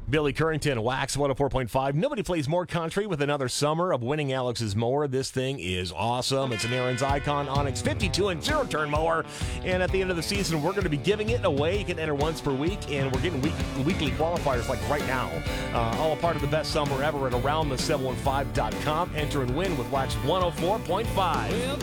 Billy Currington, Wax 104.5. Nobody plays more country with another summer of winning Alex's mower. This thing is awesome. It's an Aaron's Icon Onyx 52-inch zero-turn mower. And at the end of the season, we're going to be giving it away. You can enter once per week, and we're getting weekly qualifiers like right now. All a part of the best summer ever at AroundThe715.com. Enter and win with Wax 104.5.